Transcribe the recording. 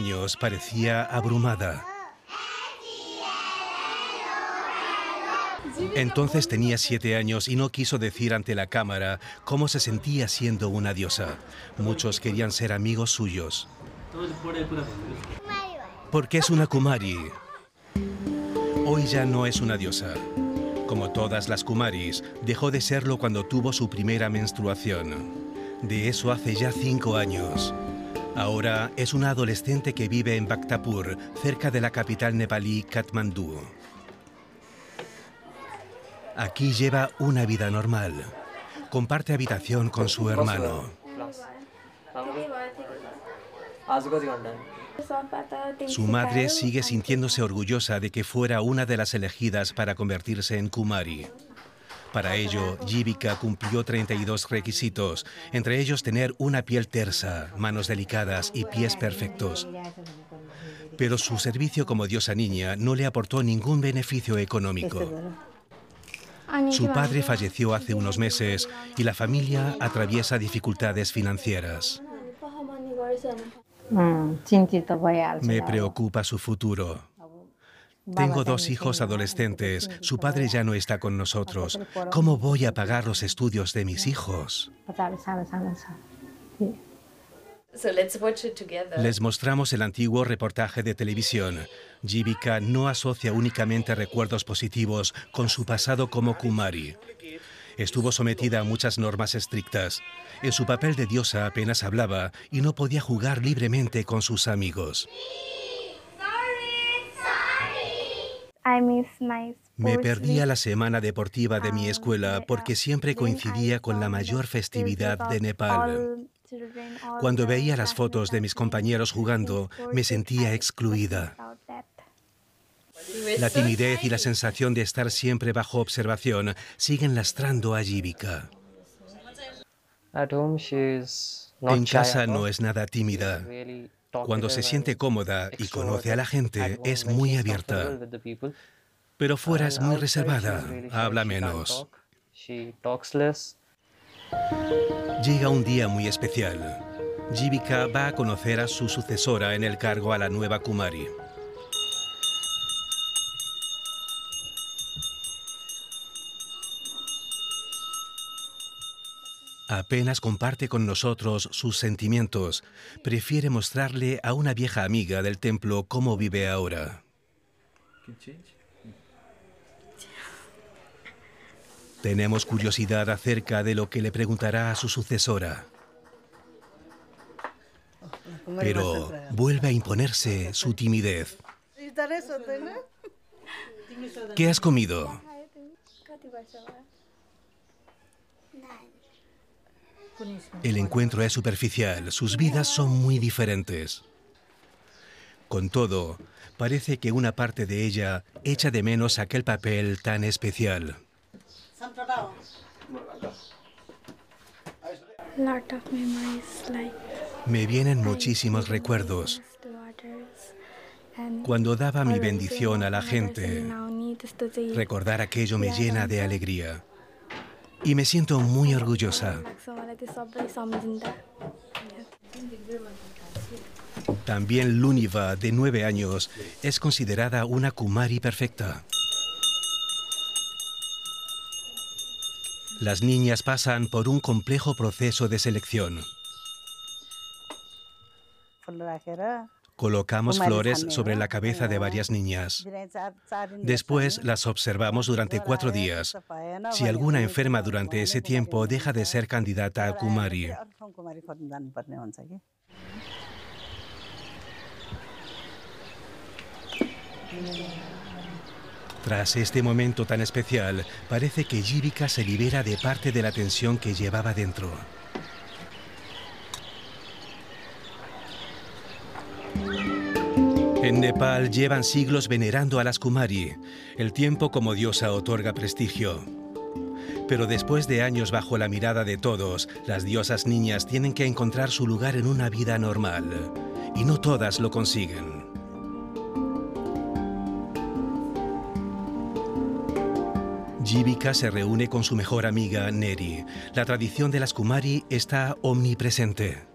años parecía abrumada. Entonces tenía 7 años y no quiso decir ante la cámara cómo se sentía siendo una diosa. Muchos querían ser amigos suyos. Porque es una Kumari. Hoy ya no es una diosa. Como todas las Kumaris, dejó de serlo cuando tuvo su primera menstruación. De eso hace ya 5 años. Ahora es una adolescente que vive en Bhaktapur, cerca de la capital nepalí, Katmandú. Aquí lleva una vida normal. Comparte habitación con su hermano. Su madre sigue sintiéndose orgullosa de que fuera una de las elegidas para convertirse en Kumari. Para ello, Jivika cumplió 32 requisitos, entre ellos tener una piel tersa, manos delicadas y pies perfectos. Pero su servicio como diosa niña no le aportó ningún beneficio económico. Su padre falleció hace unos meses y la familia atraviesa dificultades financieras. Me preocupa su futuro. Tengo 2 hijos adolescentes. Su padre ya no está con nosotros. ¿Cómo voy a pagar los estudios de mis hijos? Les mostramos el antiguo reportaje de televisión. Jivika no asocia únicamente recuerdos positivos con su pasado como Kumari. Estuvo sometida a muchas normas estrictas. En su papel de diosa apenas hablaba y no podía jugar libremente con sus amigos. Me perdía la semana deportiva de mi escuela porque siempre coincidía con la mayor festividad de Nepal. Cuando veía las fotos de mis compañeros jugando, me sentía excluida. La timidez y la sensación de estar siempre bajo observación siguen lastrando a Jivika. En casa no es nada tímida. Cuando se siente cómoda y conoce a la gente, es muy abierta. Pero fuera es muy reservada, habla menos. Llega un día muy especial. Jivika va a conocer a su sucesora en el cargo a la nueva Kumari. Apenas comparte con nosotros sus sentimientos. Prefiere mostrarle a una vieja amiga del templo cómo vive ahora. Tenemos curiosidad acerca de lo que le preguntará a su sucesora. Pero vuelve a imponerse su timidez. ¿Qué has comido? El encuentro es superficial, sus vidas son muy diferentes. Con todo, parece que una parte de ella echa de menos aquel papel tan especial. Me vienen muchísimos recuerdos. Cuando daba mi bendición a la gente, recordar aquello me llena de alegría. Y me siento muy orgullosa. También Luniva, de 9 años, es considerada una Kumari perfecta. Las niñas pasan por un complejo proceso de selección. Colocamos flores sobre la cabeza de varias niñas. Después las observamos durante 4 días. Si alguna enferma durante ese tiempo, deja de ser candidata a Kumari. Tras este momento tan especial, parece que Jivika se libera de parte de la tensión que llevaba dentro. En Nepal llevan siglos venerando a las Kumari. El tiempo como diosa otorga prestigio. Pero después de años bajo la mirada de todos, las diosas niñas tienen que encontrar su lugar en una vida normal. Y no todas lo consiguen. Jivika se reúne con su mejor amiga, Neri. La tradición de las Kumari está omnipresente.